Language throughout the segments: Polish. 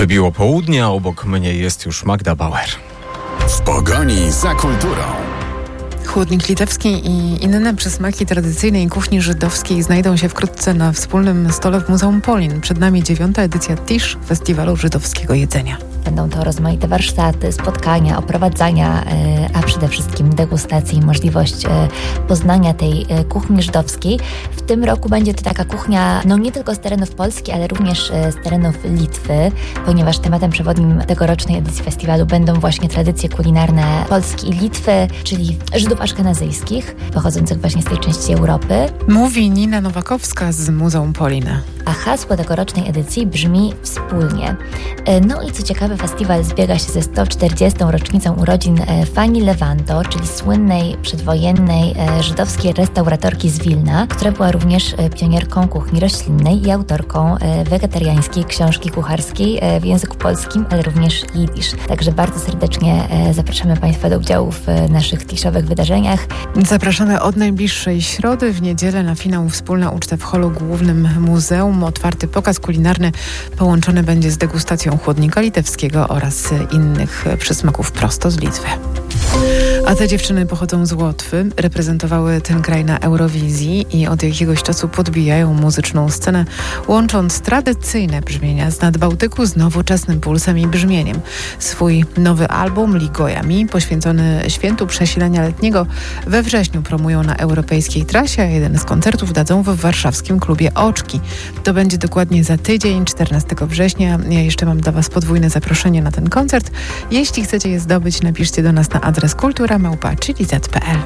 Wybiło południe, a obok mnie jest już Magda Bauer. W pogoni za kulturą. Chłodnik litewski i inne przysmaki tradycyjnej kuchni żydowskiej znajdą się wkrótce na wspólnym stole w Muzeum Polin. Przed nami 9. edycja TISZ, Festiwalu Żydowskiego Jedzenia. Będą to rozmaite warsztaty, spotkania, oprowadzania, a przede wszystkim degustacje i możliwość poznania tej kuchni żydowskiej. W tym roku będzie to taka kuchnia, nie tylko z terenów Polski, ale również z terenów Litwy, ponieważ tematem przewodnim tegorocznej edycji festiwalu będą właśnie tradycje kulinarne Polski i Litwy, czyli Żydów aszkenazyjskich, pochodzących właśnie z tej części Europy. Mówi Nina Nowakowska z Muzeum Polin. A hasło tegorocznej edycji brzmi wspólnie. No i co ciekawe, festiwal zbiega się ze 140. rocznicą urodzin Fani Lewanto, czyli słynnej przedwojennej żydowskiej restauratorki z Wilna, która była również pionierką kuchni roślinnej i autorką wegetariańskiej książki kucharskiej w języku polskim, ale również jidysz. Także bardzo serdecznie zapraszamy Państwa do udziału w naszych tiszowych wydarzeniach. Zapraszamy od najbliższej środy. W niedzielę na finał wspólna uczta w holu głównym muzeum. Otwarty pokaz kulinarny połączony będzie z degustacją chłodnika litewskiego oraz innych przysmaków prosto z Litwy. A te dziewczyny pochodzą z Łotwy, reprezentowały ten kraj na Eurowizji i od jakiegoś czasu podbijają muzyczną scenę, łącząc tradycyjne brzmienia z Nadbałtyku z nowoczesnym pulsem i brzmieniem. Swój nowy album Ligojami, poświęcony świętu przesilenia letniego, we wrześniu promują na europejskiej trasie, a jeden z koncertów dadzą w warszawskim klubie Oczki. To będzie dokładnie za tydzień, 14 września. Ja jeszcze mam dla Was podwójne zaproszenie na ten koncert. Jeśli chcecie je zdobyć, napiszcie do nas na adres kultura@chiliz.pl.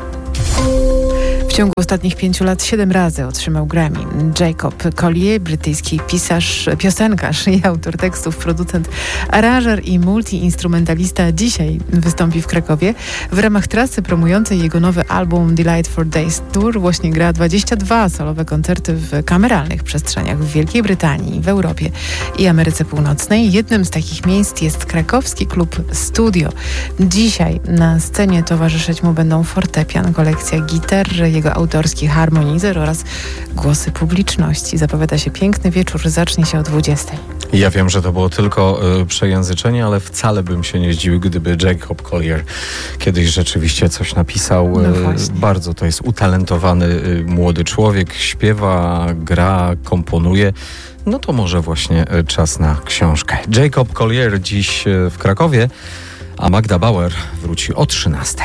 W ciągu ostatnich 5 lat 7 razy otrzymał Grammy. Jacob Collier, brytyjski pisarz, piosenkarz i autor tekstów, producent, aranżer i multiinstrumentalista, dzisiaj wystąpi w Krakowie. W ramach trasy promującej jego nowy album Delight for Days Tour właśnie gra 22 solowe koncerty w kameralnych przestrzeniach w Wielkiej Brytanii, w Europie i Ameryce Północnej. Jednym z takich miejsc jest krakowski klub Studio. Dzisiaj na scenie towarzyszyć mu będą fortepian, kolekcja gitar, jego autorski harmonizer oraz głosy publiczności. Zapowiada się piękny wieczór, zacznie się o 20. Ja wiem, że to było tylko przejęzyczenie, ale wcale bym się nie zdziwił, gdyby Jacob Collier kiedyś rzeczywiście coś napisał. Bardzo to jest utalentowany młody człowiek, śpiewa, gra, komponuje. No to może właśnie czas na książkę. Jacob Collier dziś w Krakowie, a Magda Bauer wróci o 13.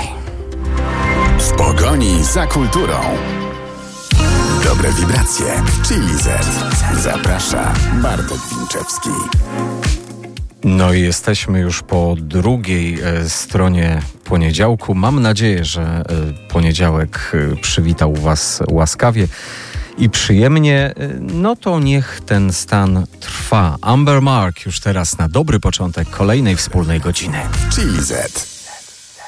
W pogoni za kulturą. Dobre wibracje w Chiliz. Zaprasza Bartek Winczewski. No i jesteśmy już po drugiej stronie poniedziałku. Mam nadzieję, że poniedziałek przywitał Was łaskawie i przyjemnie. No to niech ten stan trwa. Amber Mark już teraz na dobry początek kolejnej wspólnej godziny. Chiliz.